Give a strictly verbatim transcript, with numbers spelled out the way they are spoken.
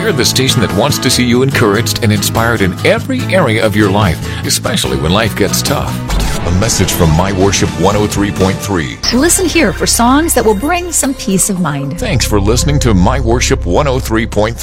We're the station that wants to see you encouraged and inspired in every area of your life, especially when life gets tough. A message from My Worship one oh three point three. Listen here for songs that will bring some peace of mind. Thanks for listening to My Worship one oh three point three.